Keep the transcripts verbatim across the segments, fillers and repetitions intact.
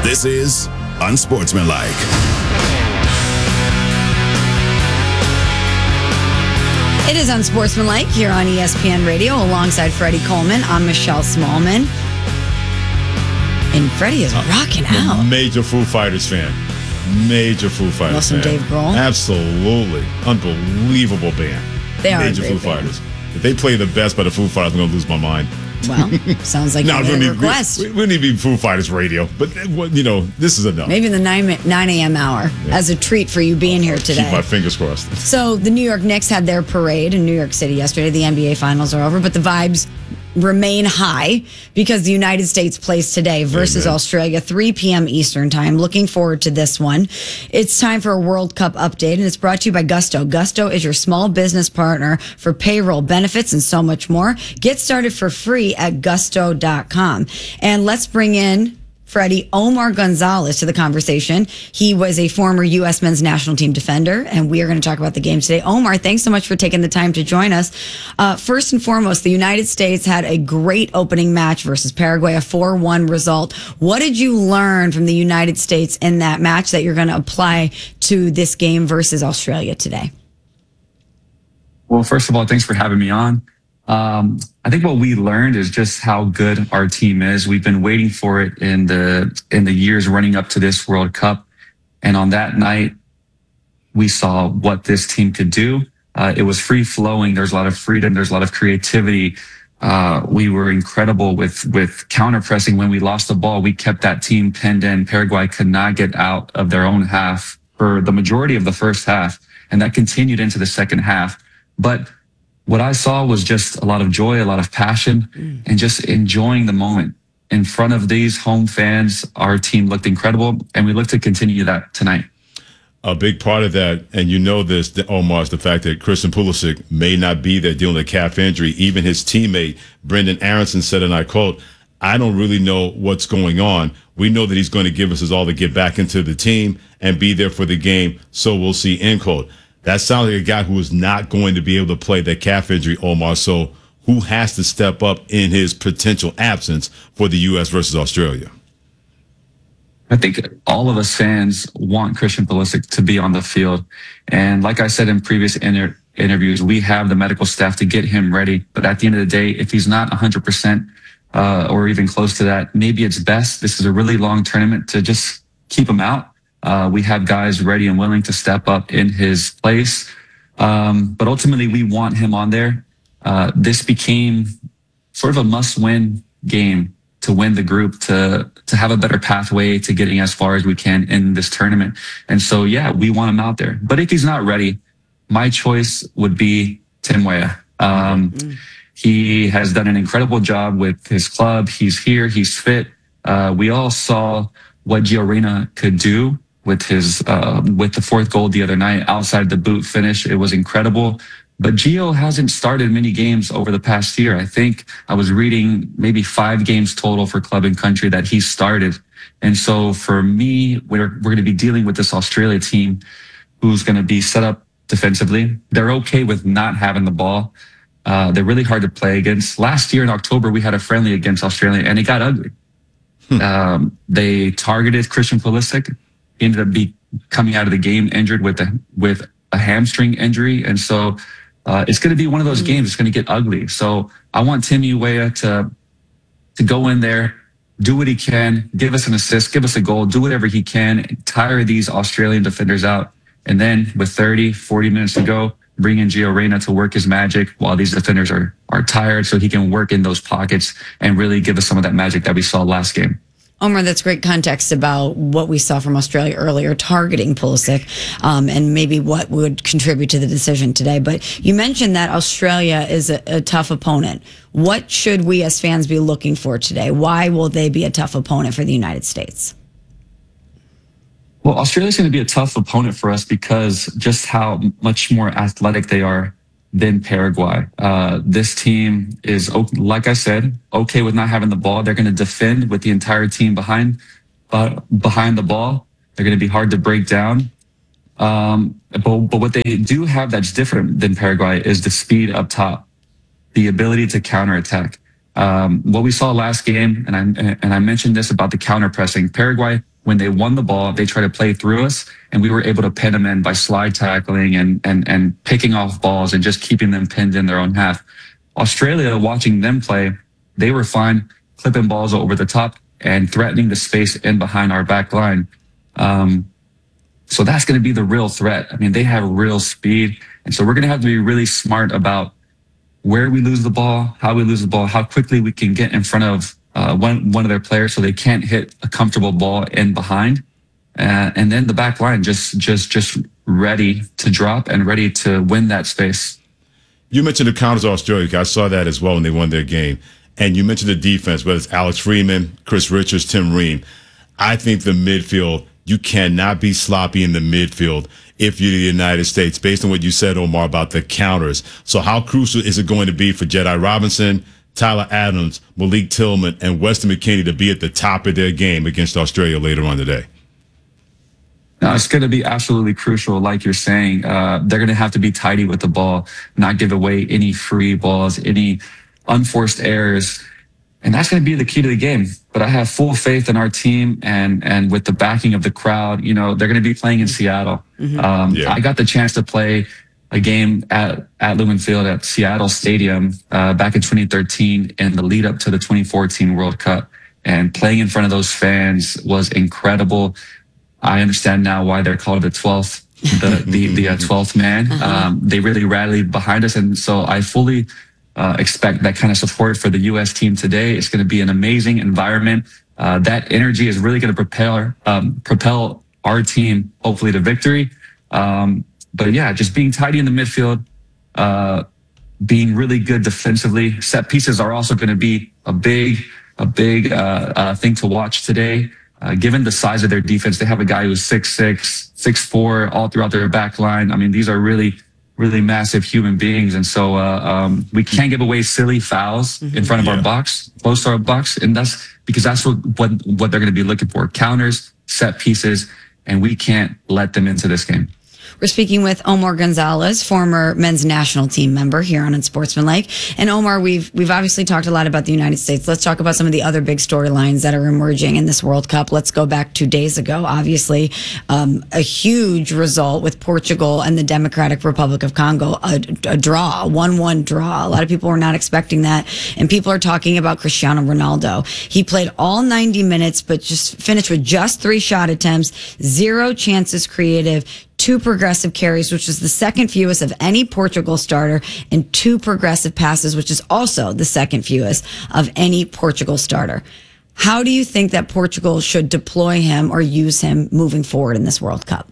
This is Unsportsmanlike. It is Unsportsmanlike here on E S P N Radio alongside Freddie Coleman. I'm Michelle Smallman. And Freddie is rocking out. Major Foo Fighters fan. Major Foo Fighters Love some fan. Dave Grohl. Absolutely. Unbelievable band. They are Major a great Foo band. Fighters. If they play the best by the Foo Fighters, I'm going to lose my mind. Well, sounds like no, you made we a need, request. We, we need to be Foo Fighters radio. But, you know, this is enough. Maybe the nine a.m. hour Yeah. as a treat for you being here today. Keep my fingers crossed. So the New York Knicks had their parade in New York City yesterday. The N B A Finals are over, but the vibes remain high because the United States plays today versus Amen. Australia, three p.m. Eastern time. Looking forward to this one. It's time for a World Cup update, and it's brought to you by Gusto. Gusto is your small business partner for payroll, benefits, and so much more. Get started for free at gusto dot com. And let's bring in Freddie, Omar Gonzalez to the conversation. He was a former U S men's national team defender, and we are going to talk about the game today. Omar, thanks so much for taking the time to join us. Uh, first and foremost, the United States had a great opening match versus Paraguay, a four one result. What did you learn from the United States in that match that you're going to apply to this game versus Australia today? Well, first of all, thanks for having me on. Um, I think what we learned is just how good our team is. We've been waiting for it in the in the years running up to this World Cup, and on that night, we saw what this team could do. Uh, it was free flowing. There's a lot of freedom. There's a lot of creativity. Uh, we were incredible with with counter pressing. When we lost the ball, we kept that team pinned in. Paraguay could not get out of their own half for the majority of the first half, and that continued into the second half. But what I saw was just a lot of joy, a lot of passion, mm. and just enjoying the moment. In front of these home fans, our team looked incredible, and we look to continue that tonight. A big part of that, and you know this, Omar, is the fact that Christian Pulisic may not be there dealing with a calf injury. Even his teammate, Brendan Aronson, said, and I quote, "I don't really know what's going on. We know that he's going to give us his all to get back into the team and be there for the game, so we'll see," end quote. That sounds like a guy who is not going to be able to play that calf injury, Omar. So who has to step up in his potential absence for the U S versus Australia? I think all of us fans want Christian Pulisic to be on the field. And like I said in previous inter- interviews, we have the medical staff to get him ready. But at the end of the day, if he's not one hundred percent uh, or even close to that, maybe it's best. This is a really long tournament to just keep him out. Uh, we have guys ready and willing to step up in his place. Um, but ultimately, we want him on there. Uh, this became sort of a must-win game to win the group, to to have a better pathway to getting as far as we can in this tournament. And so, yeah, we want him out there. But if he's not ready, my choice would be Tim Weah. Um, mm-hmm. He has done an incredible job with his club. He's here. He's fit. Uh, we all saw what Gio Reyna could do with his uh, with the fourth goal the other night outside the boot finish. It was incredible. But Gio hasn't started many games over the past year. I think I was reading maybe five games total for club and country that he started. And so for me, we're we're going to be dealing with this Australia team who's going to be set up defensively. They're okay with not having the ball. Uh, they're really hard to play against. Last year in October, we had a friendly against Australia, and it got ugly. Hmm. Um, they targeted Christian Pulisic. He ended up be coming out of the game injured with a with a hamstring injury, and so uh, it's going to be one of those games. It's going to get ugly. So I want Tim Weah to to go in there, do what he can, give us an assist, give us a goal, do whatever he can, tire these Australian defenders out, and then with thirty, forty minutes to go, bring in Gio Reyna to work his magic while these defenders are are tired, so he can work in those pockets and really give us some of that magic that we saw last game. Omar, that's great context about what we saw from Australia earlier, targeting Pulisic, um, and maybe what would contribute to the decision today. But you mentioned that Australia is a, a tough opponent. What should we as fans be looking for today? Why will they be a tough opponent for the United States? Well, Australia's going to be a tough opponent for us because just how much more athletic they are than Paraguay. Uh, this team is, like I said, okay with not having the ball. They're going to defend with the entire team behind, uh, behind the ball. They're going to be hard to break down. Um, but, but what they do have that's different than Paraguay is the speed up top, the ability to counterattack. Um, what we saw last game, and I and I mentioned this about the counter pressing. Paraguay when they won the ball, they tried to play through us, and we were able to pin them in by slide tackling and and and picking off balls and just keeping them pinned in their own half. Australia, watching them play, they were fine clipping balls over the top and threatening the space in behind our back line. Um, so that's going to be the real threat. I mean, they have real speed. And so we're going to have to be really smart about where we lose the ball, how we lose the ball, how quickly we can get in front of uh, one, one of their players so they can't hit a comfortable ball in behind. Uh, and then the back line just, just, just ready to drop and ready to win that space. You mentioned the counters of Australia. I saw that as well when they won their game. And you mentioned the defense, whether it's Alex Freeman, Chris Richards, Tim Ream. I think the midfield, you cannot be sloppy in the midfield if you're the United States, based on what you said, Omar, about the counters. So how crucial is it going to be for Jedi Robinson, Tyler Adams, Malik Tillman, and Weston McKennie to be at the top of their game against Australia later on today? No, it's going to be absolutely crucial, like you're saying. Uh, they're going to have to be tidy with the ball, not give away any free balls, any unforced errors. And that's going to be the key to the game. But I have full faith in our team, and and with the backing of the crowd. You know, they're going to be playing in Seattle. Mm-hmm. Um, yeah. I got the chance to play a game at, at Lumen Field at Seattle Stadium uh, back in twenty thirteen in the lead up to the twenty fourteen World Cup. And playing in front of those fans was incredible. I understand now why they're called the twelfth, the the, the uh, twelfth man. Uh-huh. Um, they really rallied behind us, and so I fully uh, expect that kind of support for the U S team today. It's going to be an amazing environment. Uh, that energy is really going to propel um, propel our team hopefully to victory. Um, but yeah, just being tidy in the midfield, uh, being really good defensively. Set pieces are also going to be a big a big uh, uh, thing to watch today. Uh, given the size of their defense, they have a guy who's six six, six four, all throughout their back line. I mean, these are really, really massive human beings. And so uh, um, we can't give away silly fouls mm-hmm. in front of yeah. our box, close to our box. And that's because that's what, what, what they're going to be looking for. Counters, set pieces, and we can't let them into this game. We're speaking with Omar Gonzalez, former men's national team member here on Unsportsmanlike. And Omar, we've we've obviously talked a lot about the United States. Let's talk about some of the other big storylines that are emerging in this World Cup. Let's go back two days ago. Obviously, um, a huge result with Portugal and the Democratic Republic of Congo, a, a draw, a one one draw. A lot of people were not expecting that. And people are talking about Cristiano Ronaldo. He played all ninety minutes, but just finished with just three shot attempts, zero chances creative, two progressive carries, which is the second fewest of any Portugal starter, and two progressive passes, which is also the second fewest of any Portugal starter. How do you think that Portugal should deploy him or use him moving forward in this World Cup?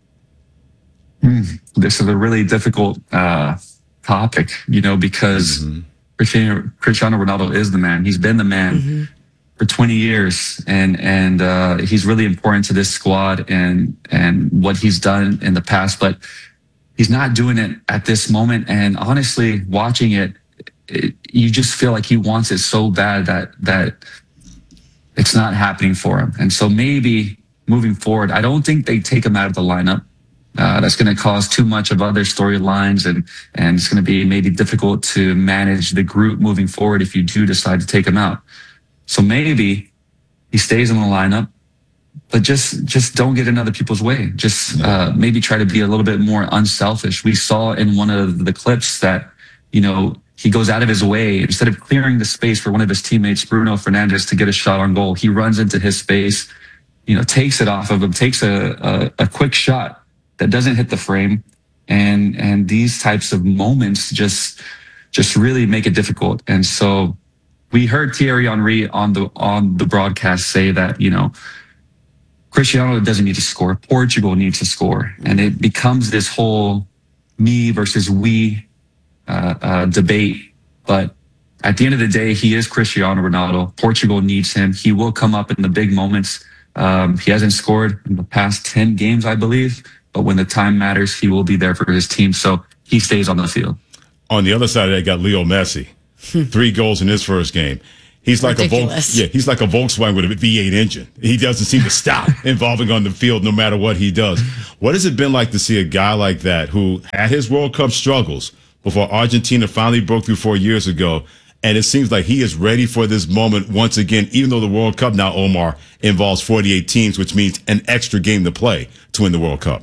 Mm, this is a really difficult uh, topic, you know, because mm-hmm. Cristiano, Cristiano Ronaldo is the man. He's been the man. Mm-hmm. for twenty years, and and uh, he's really important to this squad and and what he's done in the past, but he's not doing it at this moment. And honestly, watching it, it, you just feel like he wants it so bad that that it's not happening for him. And so maybe moving forward, I don't think they take him out of the lineup. Uh, that's going to cause too much of other storylines, and and it's going to be maybe difficult to manage the group moving forward if you do decide to take him out. So maybe he stays in the lineup, but just just don't get in other people's way. Just uh, maybe try to be a little bit more unselfish. We saw in one of the clips that, you know, he goes out of his way. Instead of clearing the space for one of his teammates, Bruno Fernandes, to get a shot on goal, he runs into his space, you know, takes it off of him, takes a, a, a quick shot that doesn't hit the frame. And and these types of moments just just really make it difficult. And so we heard Thierry Henry on the on the broadcast say that, you know, Cristiano doesn't need to score. Portugal needs to score. And it becomes this whole me versus we uh, uh, debate. But at the end of the day, he is Cristiano Ronaldo. Portugal needs him. He will come up in the big moments. Um, he hasn't scored in the past ten games, I believe. But when the time matters, he will be there for his team. So he stays on the field. On the other side of that, got Leo Messi. Three goals in his first game. He's like Ridiculous. a Vol- yeah, he's like a Volkswagen with a V eight engine. He doesn't seem to stop involving on the field no matter what he does. What has it been like to see a guy like that who had his World Cup struggles before Argentina finally broke through four years ago, And it seems like he is ready for this moment once again, even though the World Cup now, Omar, involves forty-eight teams, which means an extra game to play to win the World Cup.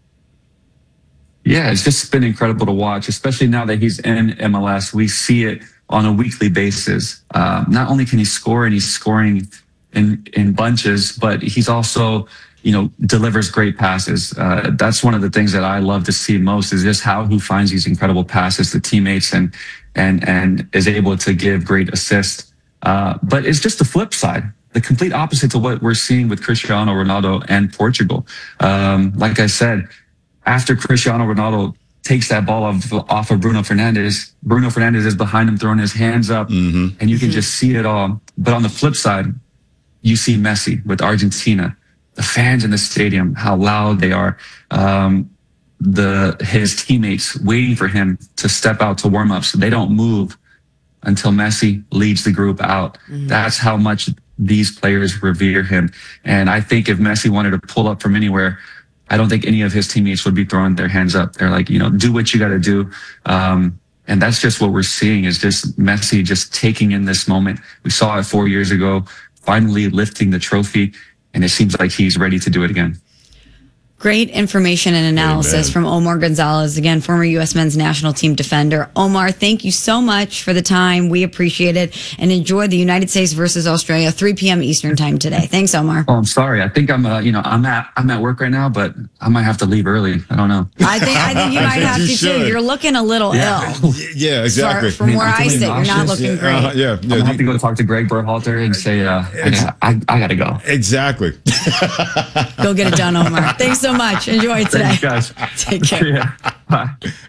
Yeah, it's just been incredible to watch, especially now that he's in M L S. We see it on a weekly basis. Uh, not only can he score, and he's scoring in, in bunches, but he's also, you know, delivers great passes. Uh, that's one of the things that I love to see most, is just how he finds these incredible passes to teammates and and and is able to give great assists. Uh, but it's just the flip side, the complete opposite to what we're seeing with Cristiano Ronaldo and Portugal. Um, like I said, after Cristiano Ronaldo takes that ball off, off of Bruno Fernandes, Bruno Fernandes is behind him throwing his hands up, mm-hmm. and you can just see it all. But on the flip side, you see Messi with Argentina, the fans in the stadium, how loud they are, um, the his teammates waiting for him to step out to warm up so they don't move until Messi leads the group out. Mm-hmm. That's how much these players revere him. And I think if Messi wanted to pull up from anywhere, I don't think any of his teammates would be throwing their hands up. They're like, you know, do what you got to do. Um, and that's just what we're seeing, is just Messi just taking in this moment. We saw it four years ago, finally lifting the trophy, and it seems like he's ready to do it again. Great information and analysis Amen. From Omar Gonzalez, again, former U S men's national team defender. Omar, thank you so much for the time. We appreciate it, and enjoy the United States versus Australia, three p.m. Eastern time today. Thanks, Omar. Oh, I'm sorry. I think I'm, uh, you know, I'm at, I'm at work right now, but I might have to leave early. I don't know. I think, I think you might have you to should. too. You're looking a little yeah. ill. Yeah, exactly. For, from I mean, where I sit, you're not looking yeah, great. Uh, yeah, yeah. I'm gonna have to go talk to Greg Berhalter and say, uh, I, gotta, I, I gotta go. Exactly. Go get it done, Omar. Thanks so much. Enjoy it today. Thanks, guys. Take care. Yeah. Bye.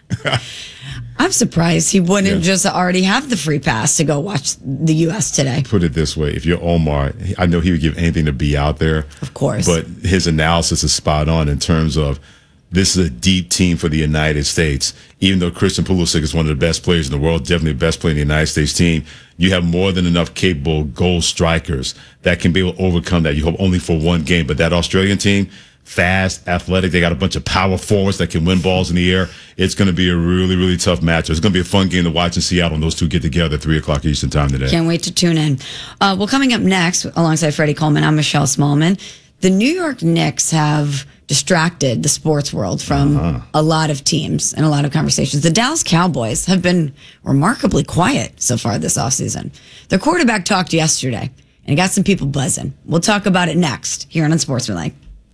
I'm surprised he wouldn't Yeah. just already have the free pass to go watch the U S today. Put it this way. If you're Omar, I know he would give anything to be out there. Of course. But his analysis is spot on in terms of this is a deep team for the United States. Even though Christian Pulisic is one of the best players in the world, definitely the best player in the United States team, you have more than enough capable goal strikers that can be able to overcome that. You hope only for one game. But that Australian team, fast, athletic, they got a bunch of power forwards that can win balls in the air. It's going to be a really, really tough match. It's going to be a fun game to watch in Seattle when those two get together at three o'clock Eastern time today. Can't wait to tune in. Uh, well, coming up next, alongside Freddie Coleman, I'm Michelle Smallman. The New York Knicks have distracted the sports world from uh-huh. a lot of teams and a lot of conversations. The Dallas Cowboys have been remarkably quiet so far this offseason. Their quarterback talked yesterday, and it got some people buzzing. We'll talk about it next here on Unsportsmanlike.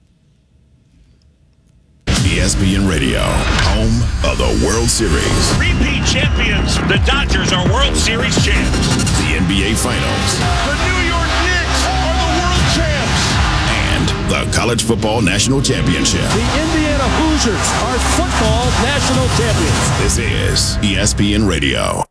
E S P N Radio, home of the World Series. Repeat champions, the Dodgers are World Series champs. The N B A Finals. The New York Knicks are the world champs. And the College Football National Championship. The Indiana Hoosiers are football national champions. This is E S P N Radio.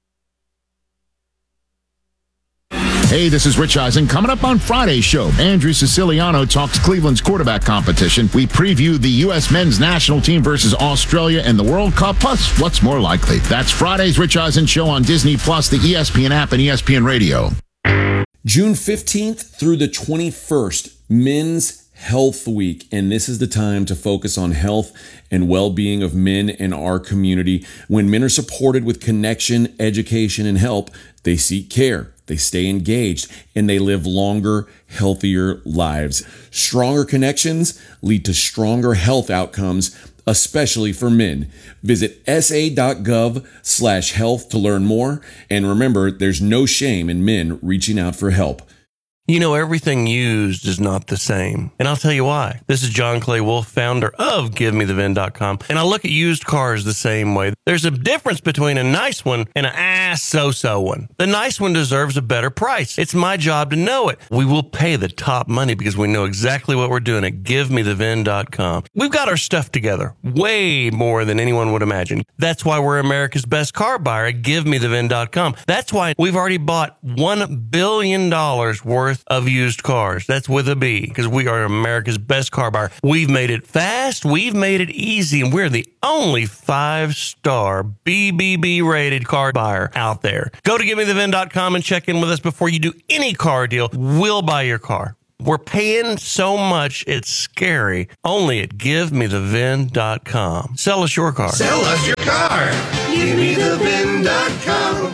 Hey, this is Rich Eisen. Coming up on Friday's show, Andrew Siciliano talks Cleveland's quarterback competition. We preview the U S men's national team versus Australia in the World Cup, plus what's more likely. That's Friday's Rich Eisen show on Disney Plus, the E S P N app, and E S P N Radio. June fifteenth through the twenty-first, Men's Health Week. And this is the time to focus on health and well-being of men in our community. When men are supported with connection, education, and help, they seek care. They stay engaged, and they live longer, healthier lives. Stronger connections lead to stronger health outcomes, especially for men. Visit sa.gov slash health to learn more. And remember, there's no shame in men reaching out for help. You know, everything used is not the same. And I'll tell you why. This is John Clay Wolf, founder of Give Me The V I N dot com. And I look at used cars the same way. There's a difference between a nice one and an ass so-so one. The nice one deserves a better price. It's my job to know it. We will pay the top money because we know exactly what we're doing at Give Me The V I N dot com. We've got our stuff together way more than anyone would imagine. That's why we're America's best car buyer at Give Me The V I N dot com. That's why we've already bought one billion dollars worth of used cars. That's with a B, because we are America's best car buyer. We've made it fast, we've made it easy, and we're the only five-star B B B rated car buyer out there. Go to Give Me The V I N dot com and check in with us before you do any car deal. We'll buy your car. We're paying so much, it's scary. Only at Give Me The V I N dot com. Sell us your car. Sell us your car. Give Me The V I N dot com.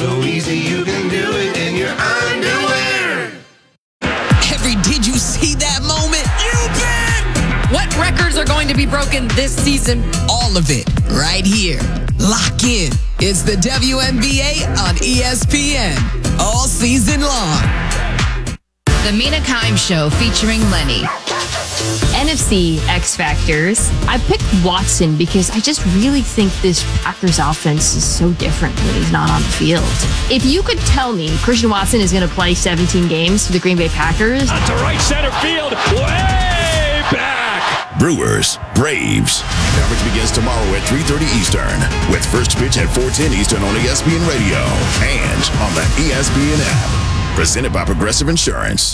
So easy you can do it in your underwear. Every did you see that moment? You bet! What records are going to be broken this season? All of it, right here. Lock in. It's the W N B A on E S P N. All season long. The Mina Kimes Show featuring Lenny. N F C X Factors. I picked Watson because I just really think this Packers offense is so different when he's not on the field. If you could tell me Christian Watson is going to play seventeen games for the Green Bay Packers. To right center field, way back. Brewers, Braves. Coverage begins tomorrow at three thirty Eastern with first pitch at four ten Eastern on E S P N Radio and on the E S P N app. Presented by Progressive Insurance.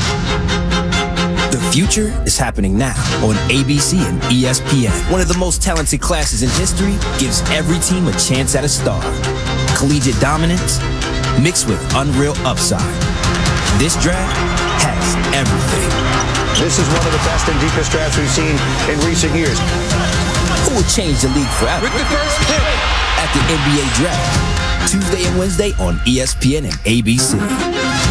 The future is happening now on A B C and E S P N. One of the most talented classes in history gives every team a chance at a star. Collegiate dominance mixed with unreal upside. This draft has everything. This is one of the best and deepest drafts we've seen in recent years. Who will change the league forever? With the first pick at the N B A Draft. Tuesday and Wednesday on E S P N and A B C.